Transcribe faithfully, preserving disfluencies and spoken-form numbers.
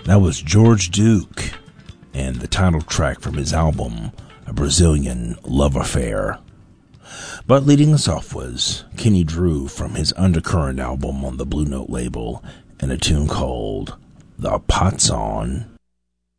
That was George Duke and the title track from his album, A Brazilian Love Affair. But leading us off was Kenny Drew from his Undercurrent album on the Blue Note label and a tune called The Pot's On.